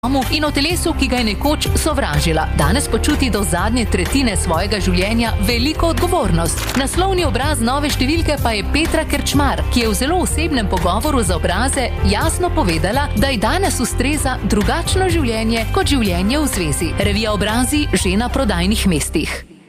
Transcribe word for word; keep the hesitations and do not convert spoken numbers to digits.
in o telesu, ki ga je nekoč sovražila. Danes počuti do zadnje tretjine svojega življenja veliko odgovornost. Naslovni obraz nove številke pa je Petra Krčmar, ki je v zelo osebnem pogovoru za Obraze jasno povedala, da ji danes ustreza drugačno življenje kot življenje v zvezi. Revija Obrazi že na prodajnih mestih.